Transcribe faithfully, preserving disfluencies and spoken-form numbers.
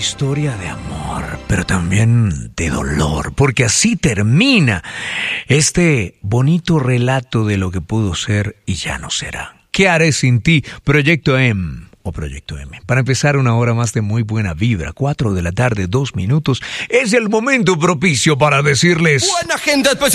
historia de amor, pero también de dolor, porque así termina este bonito relato de lo que pudo ser y ya no será. ¿Qué haré sin ti? Proyecto M o Proyecto M. Para empezar una hora más de muy buena vibra, cuatro de la tarde, dos minutos, es el momento propicio para decirles... Buena gente,